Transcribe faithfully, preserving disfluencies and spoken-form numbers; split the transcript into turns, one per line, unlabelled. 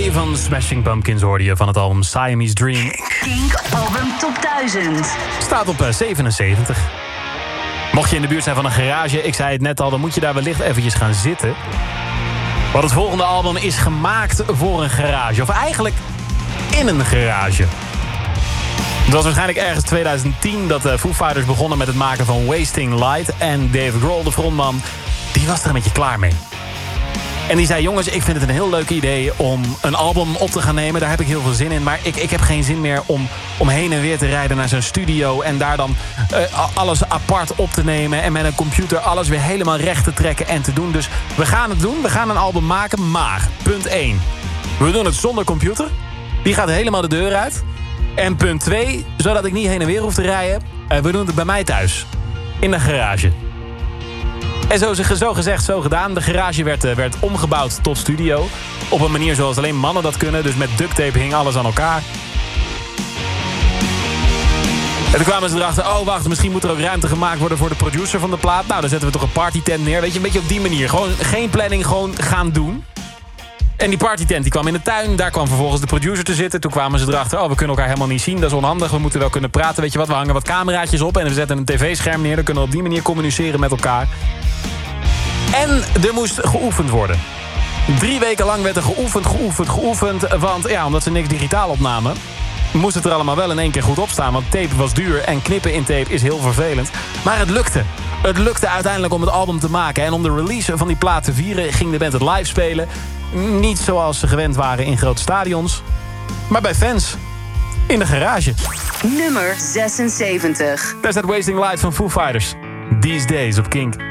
twee van Smashing Pumpkins hoorde je van het album Siamese Dream.
Kink Album Top duizend.
Staat op zevenenzeventig. Mocht je in de buurt zijn van een garage, ik zei het net al, dan moet je daar wellicht eventjes gaan zitten. Want het volgende album is gemaakt voor een garage. Of eigenlijk in een garage. Het was waarschijnlijk ergens tweeduizend tien dat de Foo Fighters begonnen met het maken van Wasting Light. En Dave Grohl, de frontman, die was er een beetje klaar mee. En die zei, jongens, ik vind het een heel leuk idee om een album op te gaan nemen. Daar heb ik heel veel zin in. Maar ik, ik heb geen zin meer om, om heen en weer te rijden naar zo'n studio. En daar dan uh, alles apart op te nemen. En met een computer alles weer helemaal recht te trekken en te doen. Dus we gaan het doen. We gaan een album maken. Maar, punt één. We doen het zonder computer. Die gaat helemaal de deur uit. En punt twee, zodat ik niet heen en weer hoef te rijden. Uh, we doen het bij mij thuis. In de garage. En zo, zo gezegd, zo gedaan. De garage werd, uh, werd omgebouwd tot studio. Op een manier zoals alleen mannen dat kunnen. Dus met duct tape hing alles aan elkaar. En toen kwamen ze erachter, oh wacht, misschien moet er ook ruimte gemaakt worden voor de producer van de plaat. Nou, dan zetten we toch een partytent neer. Weet je, een beetje op die manier. Gewoon geen planning, gewoon gaan doen. En die partytent die kwam in de tuin. Daar kwam vervolgens de producer te zitten. Toen kwamen ze erachter, oh, we kunnen elkaar helemaal niet zien. Dat is onhandig, we moeten wel kunnen praten. Weet je wat, we hangen wat cameraatjes op en we zetten een tv-scherm neer. Dan kunnen we op die manier communiceren met elkaar. En er moest geoefend worden. Drie weken lang werd er geoefend, geoefend, geoefend. Want ja, omdat ze niks digitaal opnamen, moest het er allemaal wel in één keer goed op staan. Want tape was duur en knippen in tape is heel vervelend. Maar het lukte. Het lukte uiteindelijk om het album te maken. En om de release van die plaat te vieren ging de band het live spelen. Niet zoals ze gewend waren in grote stadions, maar bij fans. In de garage.
Nummer zesenzeventig.
Daar staat Wasting Light van Foo Fighters. These Days op Kink.